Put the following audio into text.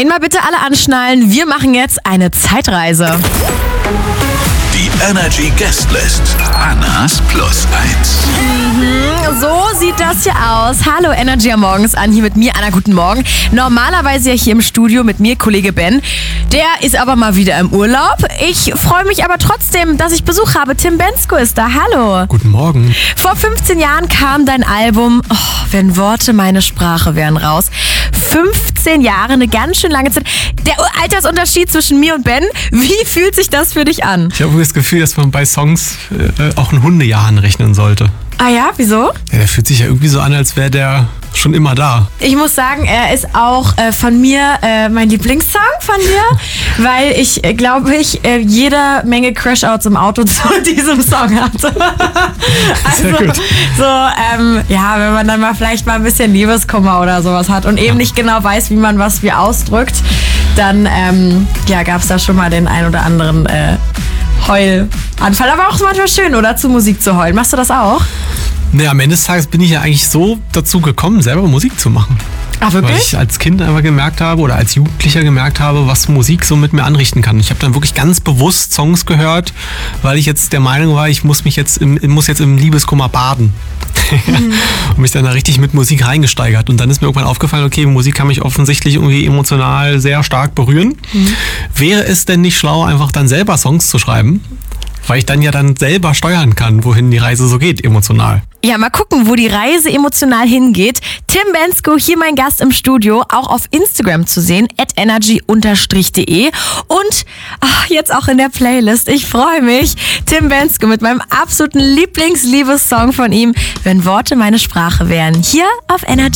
Einmal bitte alle anschnallen, wir machen jetzt eine Zeitreise. Die Energy Guestlist. Annas Plus 1. So sieht das hier aus. Hallo Energy am Morgens an, hier mit mir, Anna, guten Morgen. Normalerweise ja hier im Studio mit mir, Kollege Ben. Der ist aber mal wieder im Urlaub. Ich freue mich aber trotzdem, dass ich Besuch habe. Tim Bendzko ist da, hallo. Guten Morgen. Vor 15 Jahren kam dein Album Wenn Worte meine Sprache wären raus. 15 Jahre, eine ganz schön lange Zeit. Der Altersunterschied zwischen mir und Ben, wie fühlt sich das für dich an? Ich habe das Gefühl, dass man bei Songs auch ein Hundejahr anrechnen sollte. Ah ja, wieso? Ja, der fühlt sich ja irgendwie so an, als wäre der schon immer da. Ich muss sagen, er ist auch von mir mein Lieblingssong von dir, weil ich, glaube ich, jede Menge Crashouts im Auto zu diesem Song hatte. Also, sehr gut. so, ja, wenn man dann mal vielleicht mal ein bisschen Liebeskummer oder sowas hat und eben nicht genau weiß, wie man was wie ausdrückt, dann gab es da schon mal den ein oder anderen Heulanfall. Aber auch manchmal schön, oder? Zu Musik zu heulen. Machst du das auch? Nee, am Ende des Tages bin ich ja eigentlich so dazu gekommen, selber Musik zu machen. Ach, wirklich? Weil ich als Kind einfach gemerkt habe oder als Jugendlicher gemerkt habe, was Musik so mit mir anrichten kann. Ich habe dann wirklich ganz bewusst Songs gehört, weil ich jetzt der Meinung war, ich muss jetzt im Liebeskummer baden. Und mich dann da richtig mit Musik reingesteigert. Und dann ist mir irgendwann aufgefallen, okay, Musik kann mich offensichtlich irgendwie emotional sehr stark berühren. Wäre es denn nicht schlau, einfach dann selber Songs zu schreiben? Weil ich dann ja selber steuern kann, wohin die Reise so geht, emotional. Ja, mal gucken, wo die Reise emotional hingeht. Tim Bendzko, hier mein Gast im Studio, auch auf Instagram zu sehen, @energy_de. Und jetzt auch in der Playlist. Ich freue mich. Tim Bendzko mit meinem absoluten Lieblingssong von ihm, Wenn Worte meine Sprache wären. Hier auf Energy.